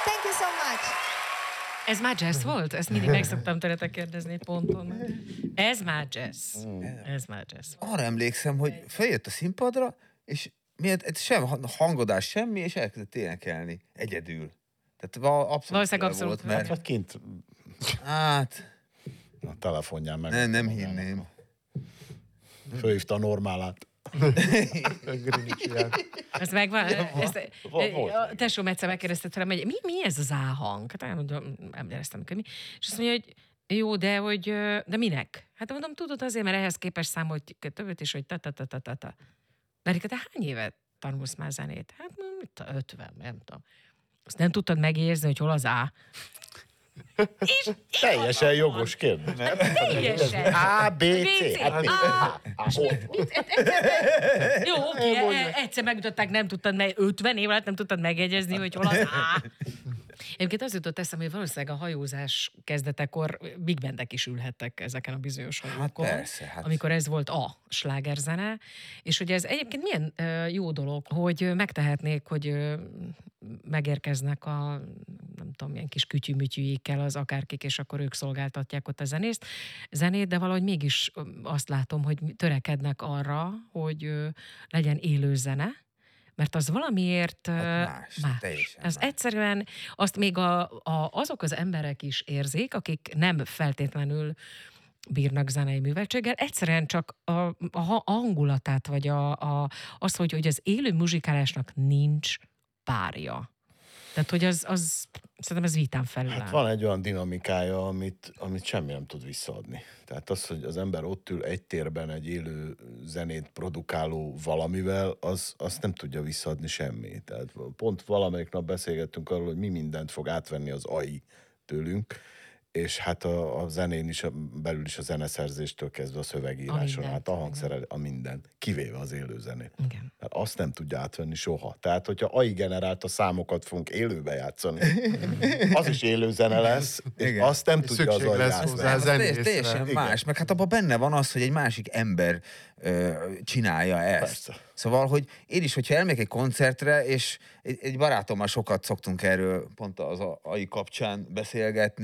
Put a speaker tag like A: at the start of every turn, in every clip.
A: Thank you so much.
B: Ez már jazz volt? Ezt mindig meg szoktam tőletek kérdezni ponton. Ez már jazz. Ez már jazz.
C: Arra emlékszem, hogy feljött a színpadra, és miért sem hangodás, semmi, és elkezdett énekelni. Egyedül. Tehát
B: Valószínűleg abszolút
C: volt, mert...
D: Hát kint
C: Hát...
D: a telefonján meg.
C: Nem hinném.
D: Fölhívta a Normálát.
B: Ez megvan. A tesóm egyszer megkérdezte tőlem, hogy mi ez az A-hang? Hát emlékeztem, hogy mi. És azt mondja, hogy jó, de minek? Hát mondom, tudod azért, mert ehhez képest számolt többet is, hogy ta-ta-ta-ta-ta. De te hány évet tanulsz már zenét? Hát 50, nem tudom. Azt nem tudtad megérzni, hogy hol az A? És
D: Teljesen jogos kérdés.
B: teljesen.
D: A, B, C.
B: Jó, oké, egyszer megmutatták, nem tudtad, 50 év alatt nem tudtad megjegyezni, hogy hol az A. Egyébként az jutott eszembe, hogy valószínűleg a hajózás kezdetekor big bandek is ülhettek ezeken a bizonyos hajókon.
C: Hát persze,
B: amikor ez volt a slágerzene, és hogy ez egyébként milyen jó dolog, hogy megtehetnék, hogy megérkeznek a nem tudom, milyen kis kütyű-mütyűikkel az akárkik, és akkor ők szolgáltatják ott a zenét, de valahogy mégis azt látom, hogy törekednek arra, hogy legyen élő zene, mert az valamiért
C: más.
B: Ez egyszerűen azt még azok az emberek is érzik, akik nem feltétlenül bírnak zenei műveltséggel, egyszerűen csak a hangulatát, vagy az, hogy az élő muzsikálásnak nincs párja. Tehát, hogy az szerintem ez vitán felül áll.
D: Hát van egy olyan dinamikája, amit semmi nem tud visszaadni. Tehát az, hogy az ember ott ül egy térben egy élő zenét produkáló valamivel, azt nem tudja visszaadni semmi. Tehát pont valamelyik nap beszélgettünk arról, hogy mi mindent fog átvenni az AI tőlünk, és hát a zenén is, belül is a zeneszerzéstől kezdve a szövegíráson át, a hangszerel, a minden, kivéve az élőzenét.
B: Igen.
D: Hát azt nem tudja átvenni soha. Tehát, hogyha AI generált a számokat fogunk élőbe játszani, az is élőzene lesz, és
C: igen.
D: azt nem tudja az AI átvenni.
C: Ez teljesen más, meg hát abban benne van az, hogy egy másik ember csinálja ezt.
D: Persze.
C: Szóval, hogy én is, hogyha elmegyek egy koncertre, és egy barátommal sokat szoktunk erről pont az AI kapcsán beszélgetni,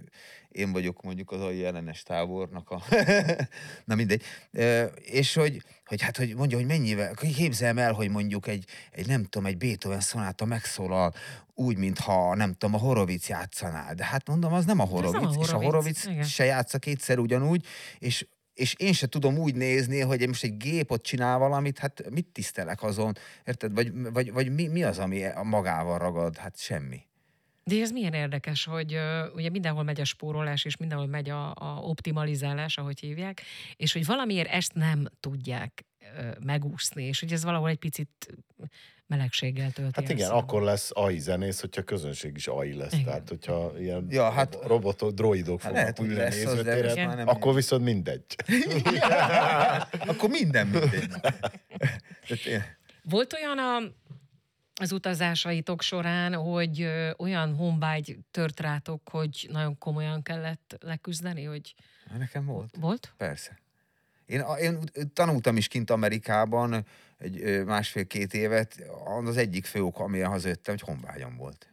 C: én vagyok mondjuk az AI ellenes tábornak a... Na mindegy. És hogy mondja, hogy mennyivel... Képzeljem el, hogy mondjuk egy nem tudom, egy Beethoven szonáta megszólal úgy, mintha nem tudom, a Horowitz játszaná. De hát mondom, az nem a Horowitz. És a Horowitz se játsza kétszer ugyanúgy, és én se tudom úgy nézni, hogy most egy gép ott csinál valamit, hát mit tisztelek azon, érted? Vagy mi az, ami magával ragad? Hát semmi.
B: De ez milyen érdekes, hogy ugye mindenhol megy a spórolás, és mindenhol megy a optimalizálás, ahogy hívják, és hogy valamiért ezt nem tudják megúszni, és hogy ez valahol egy picit melegséggel tölti.
D: Hát igen, akkor lesz AI zenész, hogyha közönség is AI lesz. Igen. Tehát, hogyha ilyen robotok, droidok fognak ülni nézőtéren, akkor viszont mindegy.
C: Akkor minden mindegy.
B: Volt olyan az utazásaitok során, hogy olyan honvágy tört rátok, hogy nagyon komolyan kellett leküzdeni, hogy...
C: Nekem volt.
B: Volt?
C: Persze. Én tanultam is kint Amerikában egy 1,5-2 évet, az egyik fő ok, amilyen hazajöttem, hogy honvágyam volt.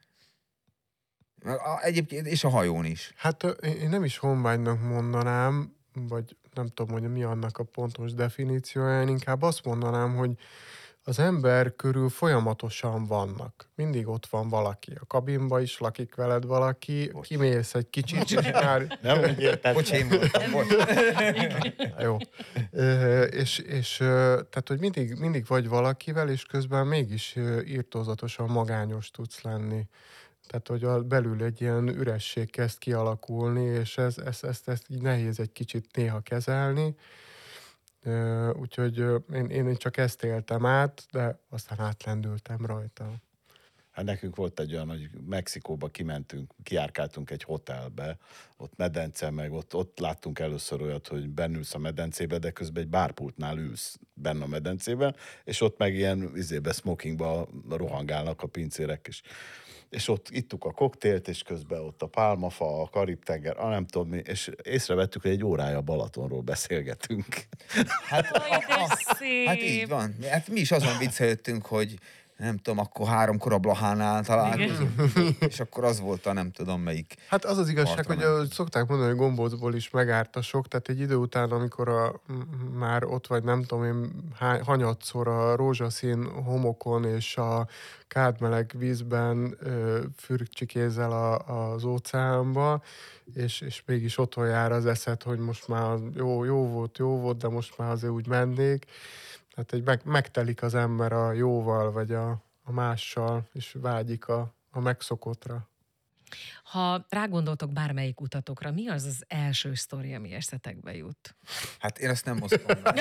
C: Egyébként, és a hajón is.
E: Hát én nem is honvágynak mondanám, vagy nem tudom, hogy mi annak a pontos definíciója, én inkább azt mondanám, hogy az ember körül folyamatosan vannak. Mindig ott van valaki. A kabinban is lakik veled valaki, kimész egy kicsit, és már...
D: Nem úgy érted.
C: Bocs, én voltam.
E: Jó. És tehát, hogy mindig vagy valakivel, és közben mégis irtózatosan magányos tudsz lenni. Tehát, hogy belül egy ilyen üresség kezd kialakulni, és ezt így nehéz egy kicsit néha kezelni. Úgyhogy én csak ezt éltem át, de aztán átlendültem rajta.
D: Hát nekünk volt egy olyan, hogy Mexikóba kijárkáltunk egy hotelbe, ott medence, meg ott láttunk először olyat, hogy bennülsz a medencébe, de közben egy bárpultnál ülsz benne a medencében, és ott meg ilyen smokingba rohangálnak a pincérek is. És ott ittuk a koktélt, és közben ott a pálmafa, a Karib-tenger, nem tudom mi, és észrevettük, hogy egy órája Balatonról beszélgetünk.
C: Hát így van. Hát mi is azon viccelődtünk, hogy nem tudom, akkor 3-kor a Blahánál találkozunk, és akkor az volt a nem tudom melyik.
E: Hát az igazság, hogy
C: Tartanak.
E: szokták mondani, hogy gombócból is megárt a sok, tehát egy idő után, amikor már ott vagy nem tudom én hanyatszor a rózsaszín homokon és a kádmeleg vízben fürkcsikézel az óceánba, és mégis otthon jár az eszed, hogy most már jó volt, de most már azért úgy mennék. Tehát megtelik az ember a jóval, vagy a mással, és vágyik a megszokottra.
B: Ha rágondoltok bármelyik utatokra, mi az az első sztori, ami eszetekbe jut?
C: Hát én ezt nem osztom meg.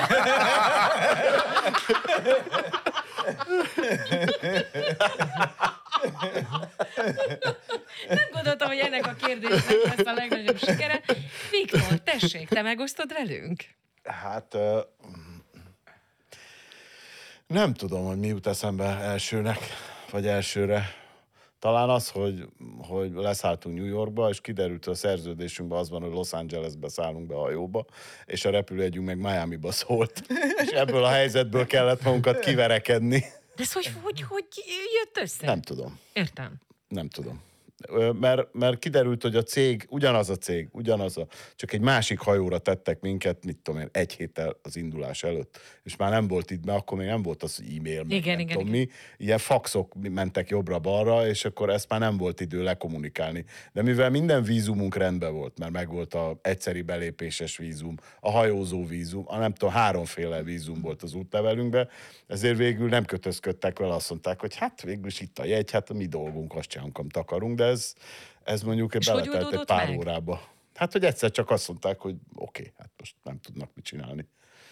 B: Nem gondoltam, hogy ennek a kérdésnek lesz a legnagyobb sikere. Viktor, tessék, te megosztod velünk?
D: Hát nem tudom, hogy mi jut eszembe elsőnek, vagy elsőre. Talán az, hogy leszálltunk New Yorkba, és kiderült, hogy a szerződésünkben az van, hogy Los Angelesbe szállunk be hajóba, és a repülőjegyünk meg Miamiba szólt. És ebből a helyzetből kellett magunkat kiverekedni.
B: De ez hogy jött össze?
D: Nem tudom.
B: Értem.
D: Nem tudom. Mert kiderült, hogy a cég, csak egy másik hajóra tettek minket, mit tudom én, 1 héttel az indulás előtt. És már nem volt itt, mert akkor még nem volt az, hogy e-mail, meg
B: Igen,
D: nem
B: igen,
D: tudom
B: igen.
D: mi. Ilyen faxok mentek jobbra-balra, és akkor ezt már nem volt idő lekommunikálni. De mivel minden vízumunk rendben volt, mert megvolt az egyszeri belépéses vízum, a hajózó vízum, nem tudom, 3 vízum volt az útlevelünkben, ezért végül nem kötözködtek vele, azt mondták, hogy hát végül is itt a jegy, hát a mi dolgunk, azt csinálunk, amit akarunk, de ez mondjuk
B: És hogy
D: beletelt egy
B: oldódott
D: pár
B: meg?
D: órába. Hát, hogy egyszer csak azt mondták, hogy oké, hát most nem tudnak mit csinálni.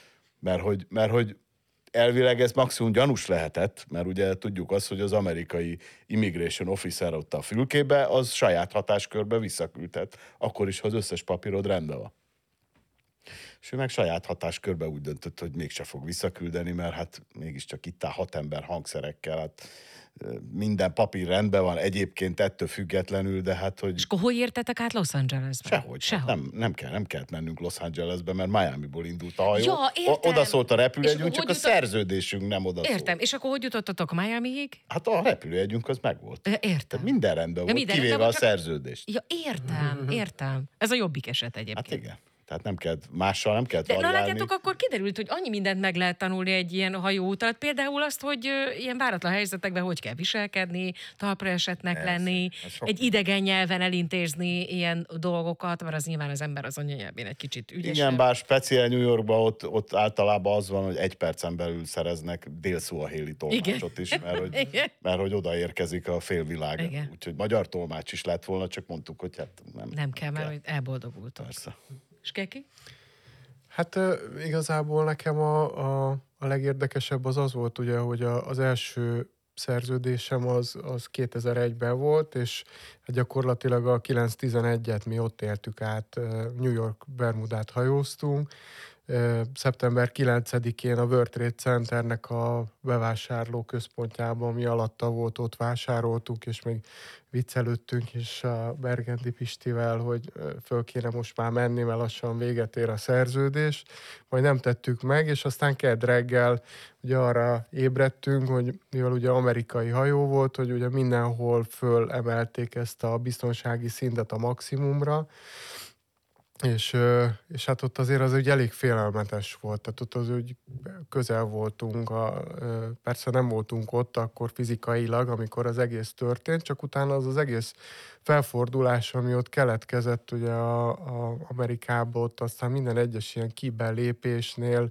D: Mert hogy elvileg ez maximum gyanús lehetett, mert ugye tudjuk azt, hogy az amerikai immigration officer ott a fülkébe, az saját hatáskörbe visszaküldhet, akkor is, ha az összes papírod rendben van. És ő meg saját hatáskörbe úgy döntött, hogy mégse fog visszaküldeni, mert hát mégiscsak itt áll 6 ember hangszerekkel, hát minden papír rendben van, egyébként ettől függetlenül, de hát, hogy...
B: És akkor hogy értetek át Los Angelesbe?
D: Sehogy.
B: Sehogy.
D: Nem kellett mennünk Los Angelesbe, mert Miamiból indult a hajó.
B: Ja, értem.
D: Oda szólt a
B: És
D: repülőjegyünk,
B: akkor
D: csak
B: hogy
D: a szerződésünk nem oda szólt.
B: Értem. És akkor hogy jutottatok Miamiig?
D: Hát a repülőjegyünk az megvolt.
B: Értem.
D: Tehát minden rendben volt,
B: minden
D: kivéve
B: rendben
D: a
B: volt, csak-
D: szerződést.
B: Ja, értem. Ez a jobbik eset
D: Hát
B: egyébként.
D: igen. Tehát nem kellett, mással nem kellett
B: De na
D: variálni.
B: látjátok, akkor kiderült, hogy annyi mindent meg lehet tanulni egy ilyen hajóutat. Például azt, hogy ilyen váratlan helyzetekben hogy kell viselkedni, talpra esetnek
C: Persze,
B: lenni,
C: az sok
B: egy idegen nyelven elintézni ilyen dolgokat, mert az nyilván az ember az anyanyelvén egy kicsit ügyesebb.
D: Igen, bár speciál New Yorkban ott általában az van, hogy 1 percen belül szereznek dél-szuahéli tolmácsot is,
B: Igen.
D: mert hogy odaérkezik a félvilág.
B: Igen.
D: Úgyhogy magyar tolmács is lett volna, csak mondtuk, hogy hát
B: Nem kell, mert hogy elboldogultok.
D: Persze.
B: És Keki?
E: Hát igazából nekem a legérdekesebb az volt ugye, hogy az első szerződésem az 2001-ben volt, és gyakorlatilag a 9-11-et mi ott éltük át, New York Bermudát hajóztunk. Szeptember 9-én a World Trade Centernek a bevásárló központjában, mi alatta volt, ott vásároltunk, és még viccelődtünk is a Bergendi Pistivel, hogy föl kéne most már menni, mert lassan véget ér a szerződés. Majd nem tettük meg, és aztán kedd reggel ugye arra ébredtünk, hogy mivel ugye amerikai hajó volt, hogy ugye mindenhol fölemelték ezt a biztonsági szintet a maximumra, és hát ott azért az ugye elég félelmetes volt, tehát ott az úgy közel voltunk, persze nem voltunk ott akkor fizikailag, amikor az egész történt, csak utána az egész felfordulás, ami ott keletkezett ugye a Amerikában, ott aztán minden egyes ilyen kibelépésnél,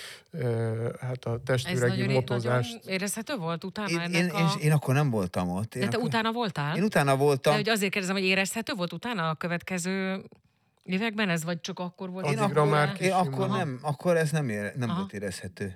E: hát a
B: Ez
E: testüregi
B: nagyon
E: motozást.
B: érezhető volt utána ennek
C: Én akkor nem voltam ott.
B: De te utána voltál?
C: Én utána voltam.
B: De hogy azért kérdezem, hogy érezhető volt utána a következő években ez, vagy csak akkor volt?
E: Addigra már
C: Én akkor
B: Aha.
C: nem, akkor ez nem
B: Aha.
C: volt érezhető.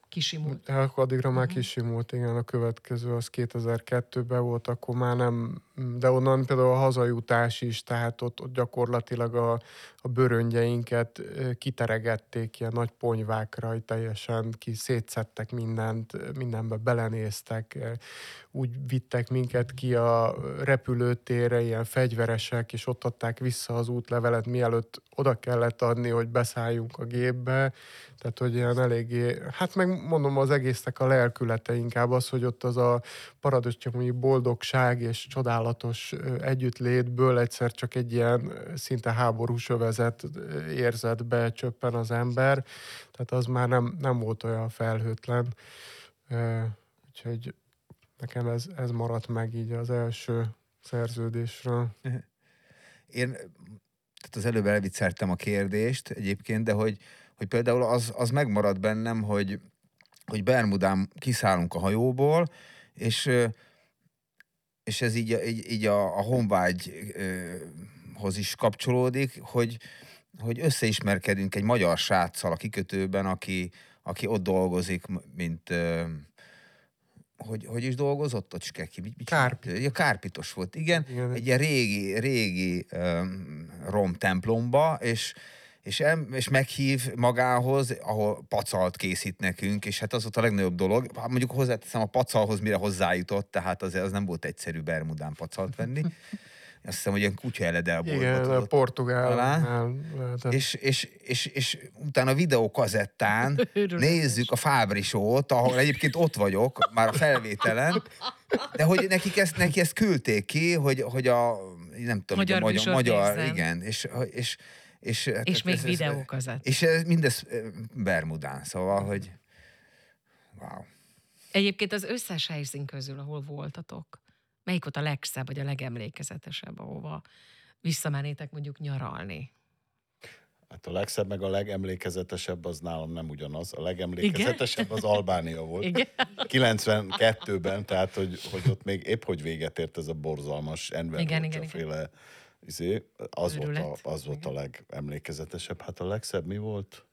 B: Kisimult.
E: Akkor addigra már kisimult, igen, a következő az 2002-ben volt, akkor már de onnan például a hazajutás is, tehát ott gyakorlatilag a bőröngyeinket kiteregették ilyen nagy ponyvákra, teljesen szétszedtek mindenbe belenéztek, úgy vittek minket ki a repülőtérre, ilyen fegyveresek, és ott adták vissza az útlevelet, mielőtt oda kellett adni, hogy beszálljunk a gépbe. Tehát, hogy ilyen eléggé, hát megmondom, az egésznek a lelkülete inkább az, hogy ott az a paradicsomi boldogság és csodálatos együttlétből egyszer csak egy ilyen szinte háborús övezet érzetbe csöppen az ember. Tehát az már nem volt olyan felhőtlen. Úgyhogy nekem ez maradt meg így az első szerződésről.
C: Én tehát az előbb elvicceltem a kérdést egyébként, de hogy például az megmaradt bennem, hogy Bermudán kiszállunk a hajóból, és ez így a honvágyhoz is kapcsolódik, hogy összeismerkedünk egy magyar sráccal a kikötőben, aki ott dolgozik, mint... Hogy is dolgozott ott?
E: Kárpit.
C: Kárpitos volt, igen.
E: Igen.
C: Egy ilyen régi rom templomba, és meghív magához, ahol pacalt készít nekünk, és hát az volt a legnagyobb dolog. Mondjuk hozzáteszem, a pacalhoz mire hozzájutott, tehát az nem volt egyszerű Bermudán pacalt venni. Azt hiszem, hogy ilyen kutyaeledelboltba
E: igen, a portugál.
C: És utána a videókazettán nézzük a Fábrisót, ahol egyébként ott vagyok, már a felvételen, de hogy neki ezt küldték ki, hogy a nem tudom, magyar igen,
B: és még videókazett.
C: És mindez Bermudán, szóval, hogy wow.
B: Egyébként az összes helyszín közül, ahol voltatok, melyik volt a legszebb, vagy a legemlékezetesebb, ahova visszamennétek mondjuk nyaralni?
D: Hát a legszebb, meg a legemlékezetesebb az nálam nem ugyanaz. A legemlékezetesebb az Albánia volt. Igen? 92-ben, tehát hogy ott még épp hogy véget ért ez a borzalmas Enver Hoxha-féle az volt a legemlékezetesebb. Hát a legszebb mi volt?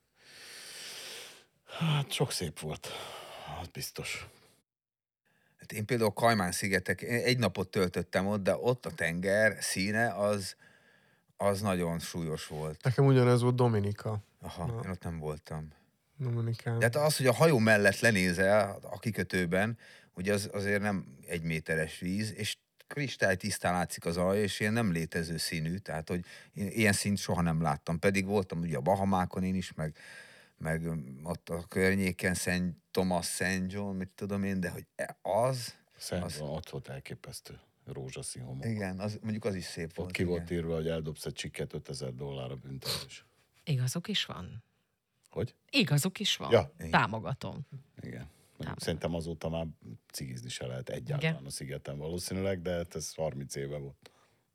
D: Hát sok szép volt. Hát biztos.
C: Hát én például Kajmán-szigetek, egy napot töltöttem ott, de ott a tenger színe az nagyon súlyos volt.
E: Nekem ugyanez volt Dominika.
C: Aha, én ott nem voltam.
E: Dominikán.
C: Tehát az, hogy a hajó mellett lenézel a kikötőben, ugye az azért nem 1 méteres víz, és kristálytisztán látszik az alja, és ilyen nem létező színű, tehát hogy én ilyen színt soha nem láttam. Pedig voltam ugye a Bahamákon én is, meg ott a környéken Szent Thomas, Szent John, mit tudom én, de hogy az...
D: Ott volt elképesztő rózsaszín homok.
C: Igen, mondjuk az is szép volt.
D: Ott ki volt írva, hogy eldobsz egy csikket, $5000 büntetés.
B: Igazuk is van?
D: Hogy?
B: Igazuk is van.
D: Ja.
B: Támogatom.
D: Igen. Szerintem azóta már cigizni se lehet egyáltalán igen. A szigeten valószínűleg, de ez 30 éve volt.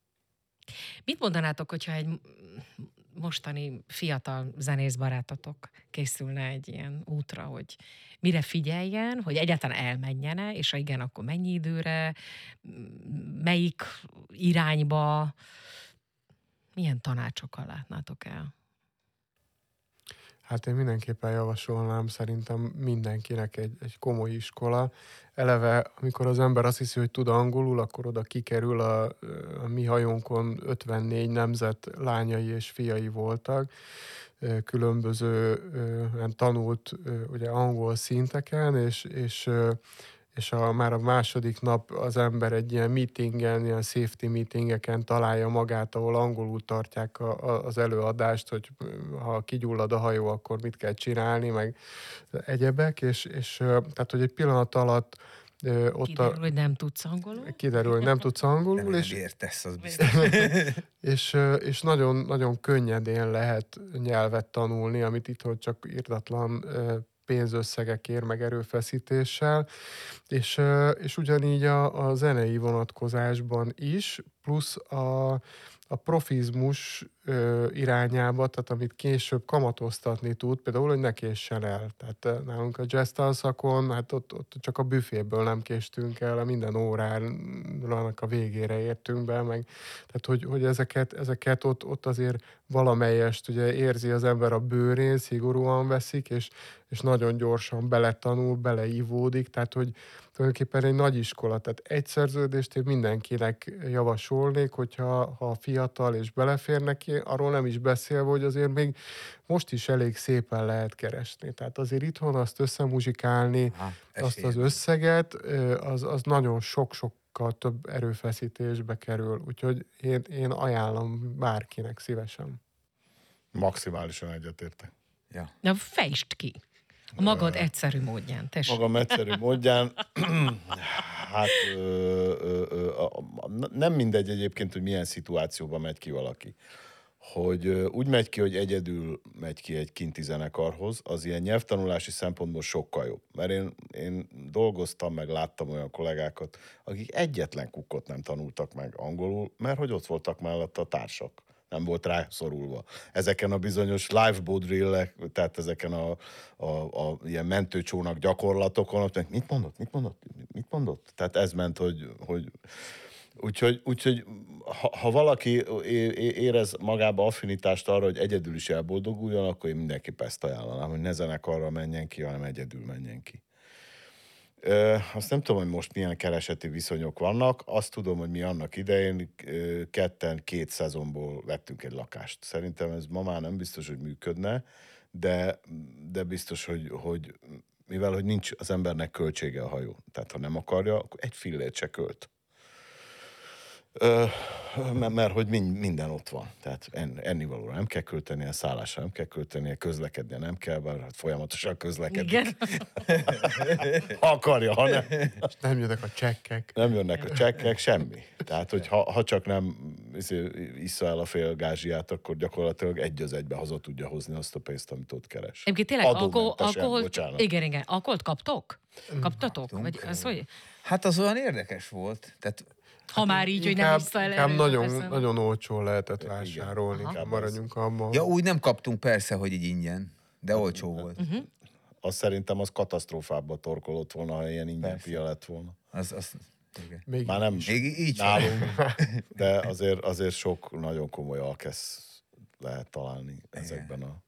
B: Mit mondanátok, hogyha egy mostani fiatal zenész barátotok készülne egy ilyen útra, hogy mire figyeljen, hogy egyáltalán elmenjene, és ha igen, akkor mennyi időre, melyik irányba, milyen tanácsokkal látnátok el?
E: Hát én mindenképpen javasolnám szerintem mindenkinek egy komoly iskola. Eleve, amikor az ember azt hiszi, hogy tud angolul, akkor oda kikerül a mi hajónkon 54 nemzet lányai és fiai voltak, különböző tanult ugye angol szinteken, és már a második nap az ember egy ilyen meetingen, ilyen safety meetingeken találja magát, ahol angolul tartják az előadást, hogy ha kigyullad a hajó, akkor mit kell csinálni, meg egyebek, és tehát, hogy egy pillanat alatt
B: kiderül, hogy nem tudsz angolul.
E: Kiderül, hogy nem tudsz angolul.
C: Nem értesz, az biztos.
E: és nagyon, nagyon könnyedén lehet nyelvet tanulni, amit itt csak irdatlan pénzösszegekért, meg erőfeszítéssel, és ugyanígy a zenei vonatkozásban is, plusz a profizmus irányába, tehát amit később kamatoztatni tud, például, hogy ne késsen el. Tehát nálunk a jazz tanszakon, hát ott csak a büféből nem késtünk el, minden órának a végére értünk be, meg tehát, hogy ezeket ott azért valamelyest ugye érzi az ember a bőrén, szigorúan veszik, és nagyon gyorsan beletanul, beleívódik, tehát, tulajdonképpen egy nagy iskola. Tehát egy szerződést én mindenkinek javasolnék, ha fiatal és belefér neki, arról nem is beszélve, hogy azért még most is elég szépen lehet keresni. Tehát azért itthon azt összemuzsikálni, azt az összeget, az nagyon sokkal több erőfeszítésbe kerül. Úgyhogy én ajánlom bárkinek szívesen.
D: Maximálisan egyetértek.
C: Ja.
B: Na, fejtsd ki. A magad egyszerű módján. Tessék.
D: Magam egyszerű módján, hát nem mindegy egyébként, hogy milyen szituációban megy ki valaki. Hogy úgy megy ki, hogy egyedül megy ki egy kinti zenekarhoz, az ilyen nyelvtanulási szempontból sokkal jobb. Mert én dolgoztam, meg láttam olyan kollégákat, akik egyetlen kukkot nem tanultak meg angolul, mert hogy ott voltak mellett a társak. Nem volt rászorulva. Ezeken a bizonyos live bodrillek, tehát ezeken a ilyen mentőcsónak gyakorlatokon, mit mondott? Tehát ez ment, hogy Úgyhogy ha valaki érez magába affinitást arra, hogy egyedül is elboldoguljon, akkor én mindenképp ezt ajánlanám, hogy ne zenekarra menjen ki, hanem egyedül menjen ki. Azt nem tudom, hogy most milyen kereseti viszonyok vannak. Azt tudom, hogy mi annak idején ketten 2 szezonból vettünk egy lakást. Szerintem ez ma már nem biztos, hogy működne, de biztos, hogy mivel hogy nincs az embernek költsége a hajó. Tehát ha nem akarja, akkor egy fillért se költ. Mert hogy minden ott van. Tehát ennivalóra nem kell költenie, szállásra nem kell költenie, közlekednie nem kell, bár hát folyamatosan közlekedik.
B: Igen.
D: Ha akarja, ha nem.
E: És nem jönnek a csekkek.
D: Nem jönnek a csekkek, semmi. Tehát, hogy ha csak nem issza el a fél gázsiát, akkor gyakorlatilag egy az egybe haza tudja hozni azt a pénzt, amit ott keres.
B: Egyébként tényleg alkoholt,
D: bocsánat.
B: igen, alkoholt kaptok? Kaptatok? Vagy az hogy?
C: Hát az olyan érdekes volt. Tehát
B: Ha már így, hogy nem vissza
E: inkább nagyon olcsó lehetett vásárolni. Maradjunk abban.
C: ja, úgy nem kaptunk persze, hogy így ingyen, de olcsó volt.
D: Azt szerintem az katasztrófába torkolott volna, ha ilyen ingyen pia lett volna.
C: Igen.
D: Már nem
C: Még így
D: nálunk, de azért sok nagyon komoly alkesz lehet találni ezekben a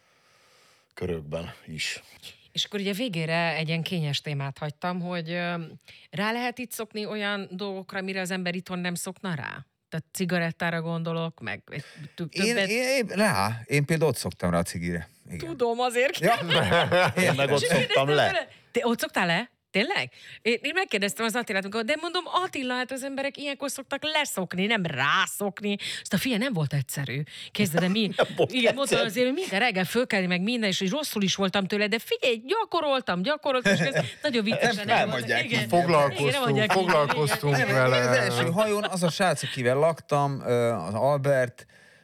D: körökben is.
B: És akkor ugye végére egy ilyen kényes témát hagytam, hogy rá lehet itt szokni olyan dolgokra, mire az ember itthon nem szokna rá? Tehát cigarettára gondolok, meg többet...
C: Én például ott szoktam rá a cigire. Igen.
B: Tudom, azért.
C: Ja.
D: Én meg ott szoktam le.
B: Te ott szoktál le? Tényleg? Én megkérdeztem az Attilát, amikor, de mondom, Attila, hát az emberek ilyenkor szoktak leszokni, nem rászokni. Azt a fia nem volt egyszerű. Kezdve, de mi? Igen, mondta azért, hogy minden reggel fölkelni, meg minden, és hogy rosszul is voltam tőle, de figyelj, gyakoroltam, és ez nagyon viccesen.
C: Nem
E: Foglalkoztunk vele.
C: Az első hajón az a srác, akivel laktam, az Albert,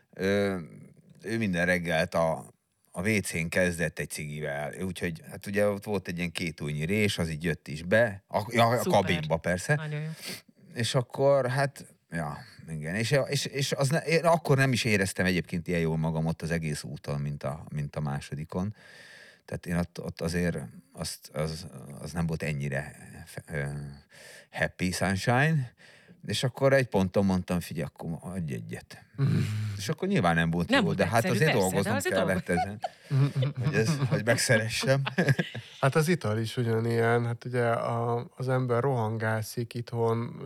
C: ő minden reggelt a WC-n kezdett egy cigivel, úgyhogy hát ugye ott volt egy ilyen 2 ujjnyi rés, az így jött is be, a kabinba persze.
B: Nagyon jó.
C: És akkor hát, ja, igen, és én akkor nem is éreztem egyébként ilyen jól magam ott az egész úton, mint a másodikon. Tehát én ott azért az nem volt ennyire happy sunshine, és akkor egy ponton mondtam, figyelj, akkor adj egyet. És akkor nyilván nem volt jó, de hát azért dolgoznom kellett ezen, hogy megszeressem.
E: Hát az ital is ugyanilyen, hát ugye az ember rohangászik itthon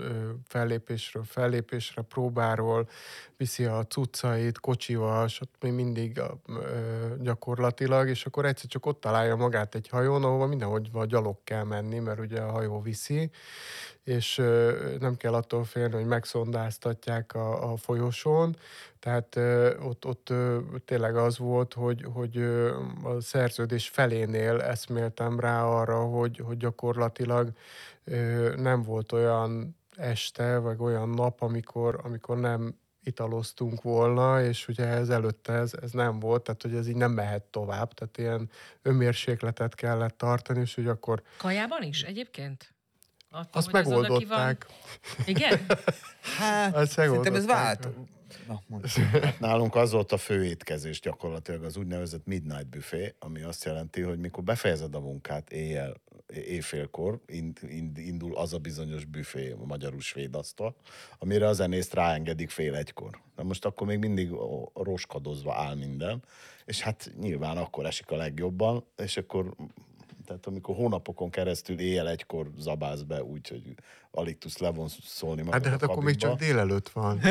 E: fellépésre, próbáról, viszi a cuccait, kocsival, még mindig gyakorlatilag, és akkor egyszer csak ott találja magát egy hajón, ahova mindenhogy gyalog kell menni, mert ugye a hajó viszi, és nem kell attól félni, hogy megszondáztatják a folyosón. Tehát ott tényleg az volt, hogy a szerződés felénél eszméltem rá arra, hogy gyakorlatilag nem volt olyan este, vagy olyan nap, amikor nem italoztunk volna, és ugye előtte ez nem volt, tehát hogy ez így nem mehet tovább, tehát ilyen önmérsékletet kellett tartani, és hogy akkor...
B: Kajában is egyébként?
E: Azt megoldották.
B: Igen?
C: Hát, szerintem ez vált.
D: Hát nálunk az volt a fő étkezés gyakorlatilag, az úgynevezett midnight buffet, ami azt jelenti, hogy mikor befejezed a munkát éjfélkor, indul az a bizonyos büfé, a magyarul svéd asztal, amire a zenészt ráengedik 12:30. Na most akkor még mindig roskadozva áll minden, és hát nyilván akkor esik a legjobban, és akkor Tehát amikor hónapokon keresztül éjjel egykor zabálsz be, úgyhogy alig tudsz levonszolni magad
E: de hát akkor még csak délelőtt van.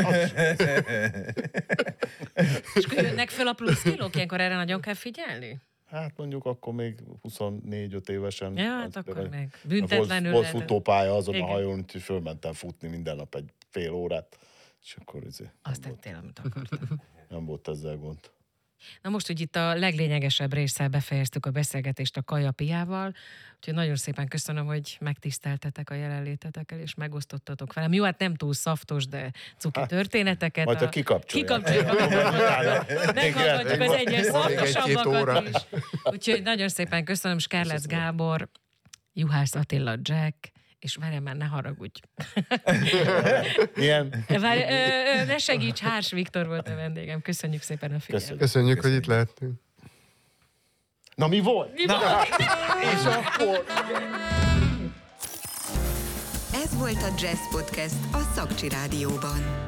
B: És jönnek föl a plusz kilók, ilyenkor erre nagyon kell figyelni?
D: Hát mondjuk akkor még 24-5 évesen.
B: Ja, hát akkor meg büntetlenül
D: volt
B: lehet.
D: futópálya azon
B: Igen.
D: a hajón, úgyhogy fölmentem futni minden nap egy fél órát, és akkor
B: Azt tettél, amit akartál.
D: nem volt ezzel gond.
B: Na most, hogy itt a leglényegesebb résszel befejeztük a beszélgetést a Kaja Piával, úgyhogy nagyon szépen köszönöm, hogy megtiszteltetek a jelenlétetekkel, és megosztottatok velem. Jó, hát nem túl szaftos, de cuki történeteket.
D: Majd ha kikapcsolják.
B: Meghallgatjuk az egyes szaftosabbakat
E: óra.
B: is. Úgyhogy nagyon szépen köszönöm, Skárlec Gábor, Juhász Attila Jack, és várjál már, ne haragudj.
D: Milyen?
B: Ne segíts, Hárs Viktor volt a vendégem. Köszönjük szépen a figyelmet.
E: Köszönjük, hogy itt lehetünk.
D: Na mi volt?
B: Mi volt?
D: És akkor...
A: Ez volt a Jazz Podcast a Szakcsi Rádióban.